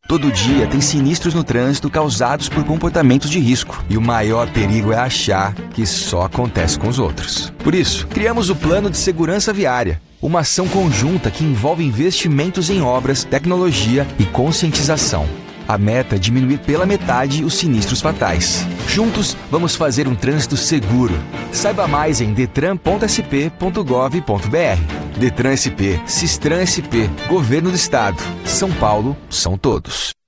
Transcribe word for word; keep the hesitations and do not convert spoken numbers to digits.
Todo dia tem sinistros no trânsito causados por comportamentos de risco. E o maior perigo é achar que só acontece com os outros. Por isso, criamos o Plano de Segurança Viária, uma ação conjunta que envolve investimentos em obras, tecnologia e conscientização. A meta é diminuir pela metade os sinistros fatais. Juntos, vamos fazer um trânsito seguro. Saiba mais em detran ponto s p ponto gov ponto b r. Detran S P, Sistran S P, Governo do Estado. São Paulo, são todos.